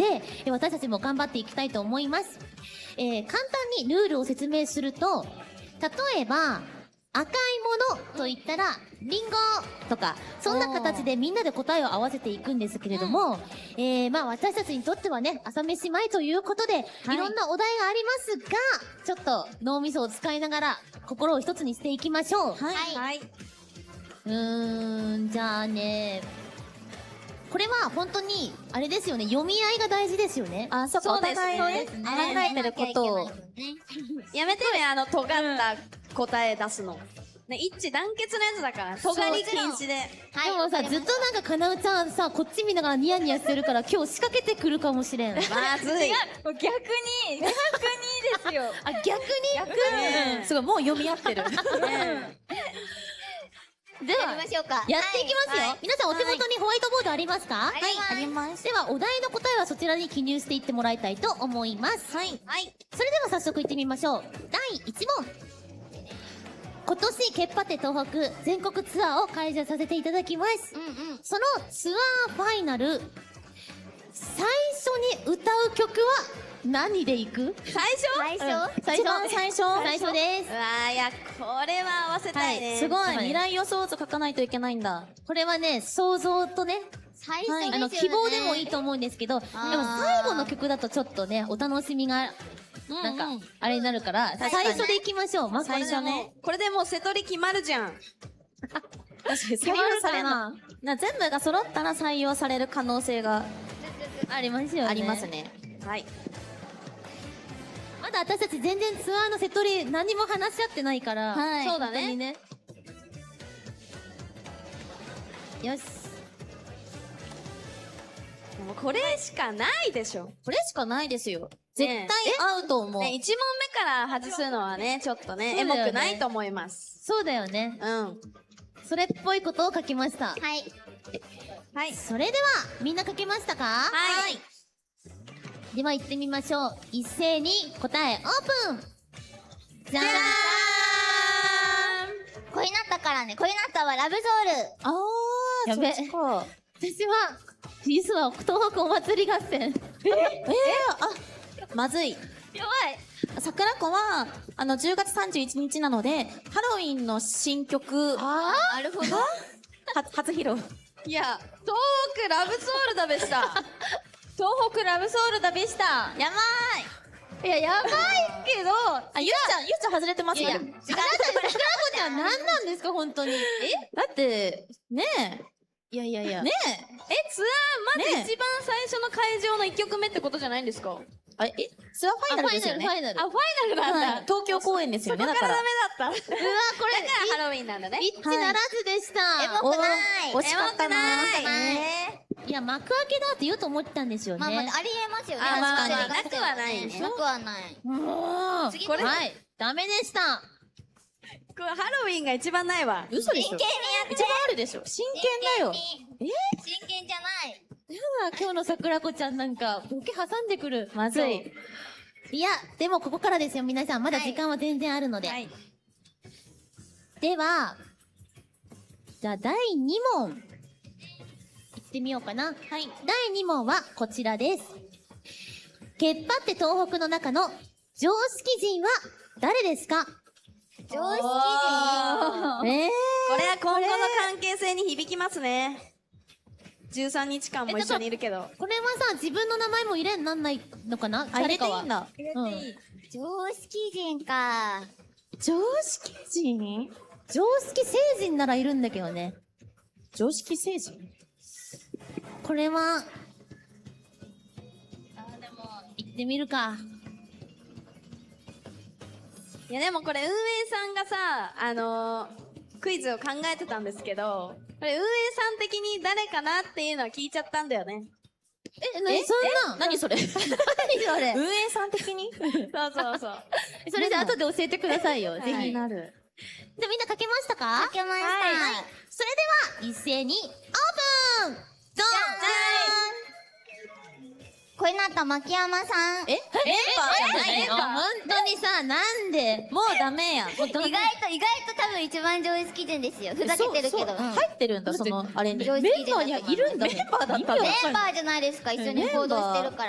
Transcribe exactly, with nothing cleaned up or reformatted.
で、私たちも頑張っていきたいと思います。えー、簡単にルールを説明すると、例えば、赤いものと言ったら、リンゴとか、そんな形でみんなで答えを合わせていくんですけれども、うん、えー、まあ私たちにとってはね、朝飯前ということで、はい、いろんなお題がありますが、ちょっと脳みそを使いながら、心を一つにしていきましょう。 はい。はい。うーん、じゃあね、これは本当に、あれですよね、読み合いが大事ですよね。 あ、そこお互いね、考えてることを。やめてね、あの、尖った答え出すの。ね、一致団結のやつだから、尖り禁止で。 でもさ、ずっとなんかかなうちゃんさ、こっち見ながらニヤニヤしてるから、今日仕掛けてくるかもしれん。 まずい。 逆に、逆にですよ。 あ、逆に逆にすごい、もう読み合ってる。 では、やりましょうか。やっていきますよ。はい、皆さんお手元にホワイトボードありますか？ はい、あります。 では、お題の答えはそちらに記入していってもらいたいと思います。 はい。はい。 それでは早速いってみましょう。だいいち問。今年、ケッパテ東北全国ツアーを開催させていただきます。うんうん。そのツアーファイナル、最初に歌う曲は何でいく？ 最初最初、 うん、最初最初最初です。 うわー、いや、これは合わせたいね。はい、 すごい。未来予想図書かないといけないんだ。 これはね、想像とね、最初、はい、あの、希望でもいいと思うんですけど、でも最後の曲だとちょっとね、お楽しみが、なんか、うんうん、あれになるから、最初でいきましょう。まあ、 最初ね。これでもう瀬戸り決まるじゃん。 確かに採用されるな。な、全部が揃ったら採用される可能性がありますよね。 ありますね。 はい。 まだ私たち全然ツアーの瀬戸り何も話し合ってないから。 はい。そうだね。 ねよし。 もうこれしかないでしょ。 これしかないですよ。絶対合うと思う。 ね、いち問目から外すのはね、ちょっとね、エモくないと思います。 そうだよね。 うん。 それっぽいことを書きました。 はい。はい。 それでは、みんな書けましたか？ はい。 では行ってみましょう。一斉に答えオープン！じゃーん！ こいなったからね。こいなったはラブソウル。 あー、やべ。私は、実は東北お祭り合戦。ええー、あ、まずい。 やばい。 桜子は、あの、じゅうがつさんじゅういちにちなので、ハロウィンの新曲。 あー、なるほど。 は、初披露。 いや、東北ラブソウルだべした。 東北ラブソウルだべした。 やばい。いや、やばいけど、 あ、ゆうちゃん、ゆうちゃん外れてますよ。 いや、違う、桜子ちゃん何なんですか、本当に。えだって、ねえ。 いやいやいや。 ねえ。 え、ツアー、まず一番最初の会場のいっきょくめってことじゃないんですか？ あ、え、ツアーファイナルですよね。 ファイナル、 ファイナル。あ、ファイナルなんだ。 東京公演ですよね、だから。 そこからダメだった。 うわ、これ。 だからハロウィンなんだね。 一致ならずでした。 エモくない。 惜しかったな。 いや、幕開けだって言うと思ったんですよね。 まあまあ、ありえますよね。 あ、まあまあ、なくはないね。 なくはない。 もう、 次これ、はい、ダメでした。 これハロウィンが一番ないわ。 嘘でしょ。 真剣にやって。 一番あるでしょ。真剣だよ。 え真剣じゃない。 やだ、今日の桜子ちゃんなんか、ボケ挟んでくる。 まずい。 いや、でもここからですよ、皆さん。まだ時間は全然あるので。はい。では、じゃあ、だいに問。いってみようかな。はい。だいに問はこちらです。ケッパって東北の中の常識人は誰ですか？ 常識人。えー、これは今後の関係性に響きますね。じゅうさんにちかんも一緒にいるけど。 これはさ、自分の名前も入れんなんないのかな？ あ、入れていいんだ。 入れていい。常識人か。 常識人？ 常識成人ならいるんだけどね。 常識成人？ これは、あ、でも、行ってみるか。 いやでもこれ運営さんがさ、あのー、クイズを考えてたんですけど、これ運営さん的に誰かなっていうのは聞いちゃったんだよね。 え、なにそんな何それ何それ運営さん的にそうそうそう。 それで後で教えてくださいよ。ぜひ。 なる。 じゃあみんな書けましたか？ 書けました。 はい。それでは、一斉に、オープン！ドン！じゃーん！こいなった牧山さん。 え？メンバーじゃないの？本当にさ、なんで？ もうダメや。 意外と、意外と多分一番常識人ですよ。ふざけてるけど。 入ってるんだ、その、あれに。 常識人だと思う。 メンバーにいるんだ。メンバーだったメンバーじゃないですか。一緒に行動してるから。